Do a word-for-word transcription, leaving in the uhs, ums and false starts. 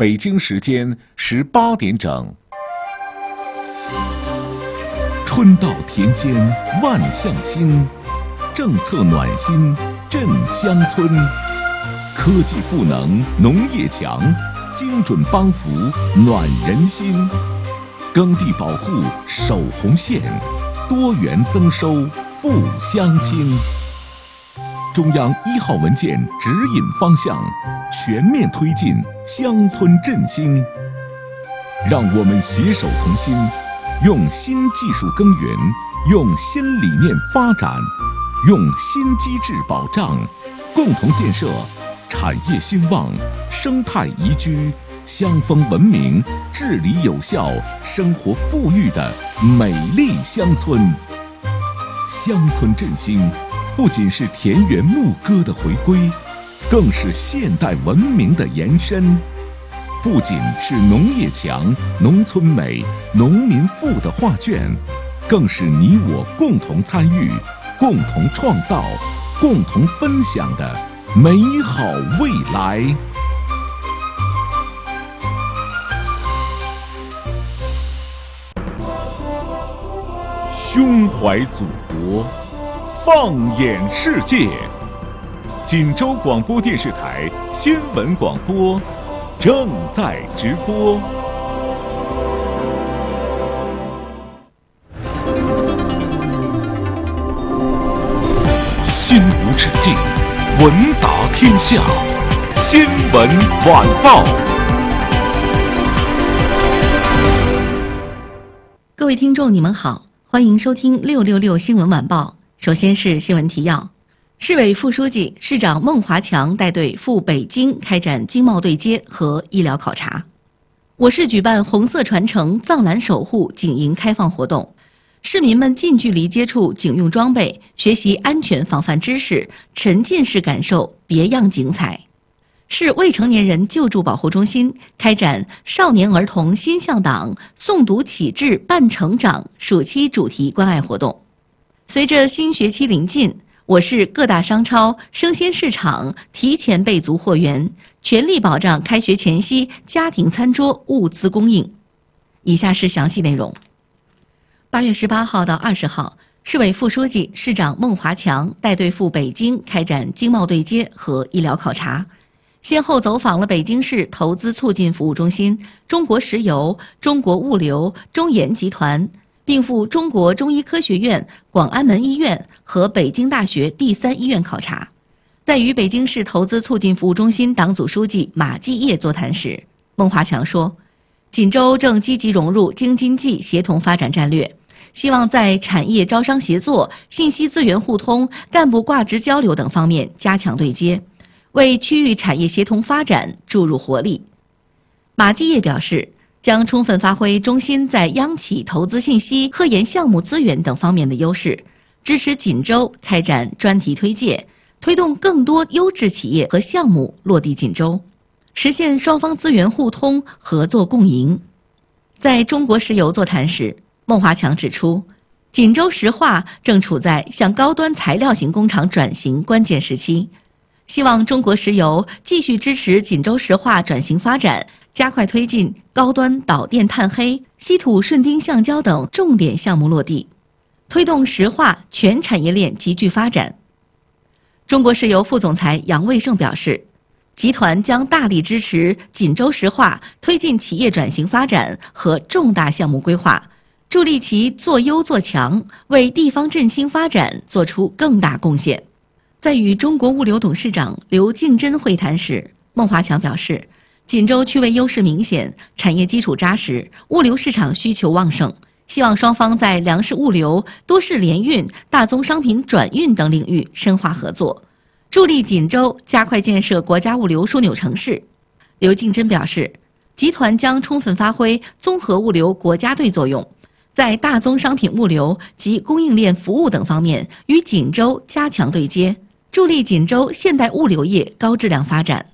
北京时间十八点整。春到田间万象新，政策暖心振乡村。科技赋能农业强，精准帮扶暖人心。耕地保护守红线，多元增收复乡亲。中央一号文件指引方向，全面推进乡村振兴。让我们携手同心，用新技术耕耘，用新理念发展，用新机制保障，共同建设产业兴旺、生态宜居、乡风文明、治理有效、生活富裕的美丽乡村。乡村振兴不仅是田园牧歌的回归，更是现代文明的延伸；不仅是农业强、农村美、农民富的画卷，更是你我共同参与、共同创造、共同分享的美好未来。胸怀祖国，放眼世界。锦州广播电视台新闻广播正在直播。心无止境，闻达天下。新闻晚报。 各位听众，你们好，欢迎收听六六六新闻晚报。首先是新闻提要：市委副书记、市长孟华强带队赴北京开展经贸对接和医疗考察。我市举办红色传承藏蓝守护警营开放活动，市民们近距离接触警用装备，学习安全防范知识，沉浸式感受别样精彩。市未成年人救助保护中心开展少年儿童心向党诵读启智伴成长暑期主题关爱活动。随着新学期临近，我市各大商超、生鲜市场提前备足货源，全力保障开学前夕家庭餐桌物资供应。以下是详细内容。八月十八号到二十号，市委副书记、市长孟华强带队赴北京开展经贸对接和医疗考察。先后走访了北京市投资促进服务中心、中国石油、中国物流、中研集团，并赴中国中医科学院、广安门医院和北京大学第三医院考察。在与北京市投资促进服务中心党组书记马继业座谈时，孟华强说，锦州正积极融入京津冀协同发展战略，希望在产业招商协作、信息资源互通、干部挂职交流等方面加强对接，为区域产业协同发展注入活力。马继业表示，将充分发挥中心在央企投资信息、科研项目资源等方面的优势，支持锦州开展专题推介，推动更多优质企业和项目落地锦州，实现双方资源互通、合作共赢。在中国石油座谈时，孟华强指出，锦州石化正处在向高端材料型工厂转型关键时期，希望中国石油继续支持锦州石化转型发展，加快推进高端导电碳黑、稀土顺丁橡胶等重点项目落地，推动石化全产业链集聚发展。中国石油副总裁杨卫胜表示，集团将大力支持锦州石化推进企业转型发展和重大项目规划，助力其做优做强，为地方振兴发展做出更大贡献。在与中国物流董事长刘敬珍会谈时，孟华强表示，锦州区位优势明显，产业基础扎实，物流市场需求旺盛，希望双方在粮食物流、多式联运、大宗商品转运等领域深化合作，助力锦州加快建设国家物流枢纽城市。刘敬珍表示，集团将充分发挥综合物流国家队作用，在大宗商品物流及供应链服务等方面与锦州加强对接，助力锦州现代物流业高质量发展。